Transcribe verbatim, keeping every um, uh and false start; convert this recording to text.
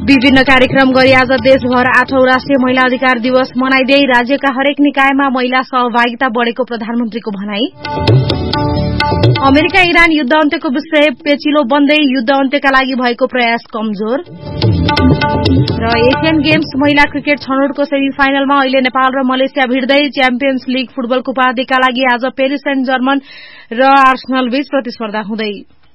विभिन्न कार्यक्रम गरी आज देशभर आठौं राष्ट्रिय महिला अधिकार दिवस मनाइदै राज्यका हरेक निकायमा महिला सहभागिता बढेको प्रधानमन्त्रीको भनाई। अमेरिका इरान युद्ध अन्त्यको विषय पेचिलो बन्दै युद्ध अन्त्यका लागि भएको प्रयास कमजोर। र एशियन गेम्स महिला क्रिकेट छनौटको सेमी फाइनलमा अहिले नेपाल र मलेसिया भिड्दै च्याम्पियन्स लीग फुटबलको उपाधिका लागि आज पेरिस सेन्ट जर्मन र आर्सेनल बीच प्रतिस्पर्धा हुँदै।